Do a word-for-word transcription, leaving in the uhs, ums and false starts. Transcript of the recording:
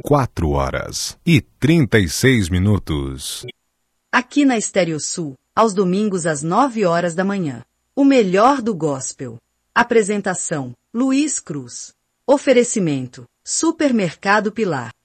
quatro horas e trinta e seis minutos. Aqui na Estéreo Sul, aos domingos às nove horas da manhã. O melhor do gospel. Apresentação: Luiz Cruz. Oferecimento: Supermercado Pilar.